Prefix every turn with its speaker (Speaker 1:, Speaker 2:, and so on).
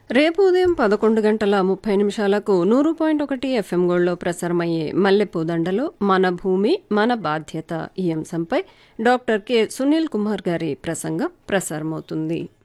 Speaker 1: రేపు ఉదయం 11:30 100.1 ఎఫ్ఎం గోల్డ్లో ప్రసారమయ్యే మల్లెపూదండలో మన భూమి మన బాధ్యత ఈ అంశంపై డాక్టర్ కె సునీల్ కుమార్ గారి ప్రసంగం ప్రసారమవుతుంది.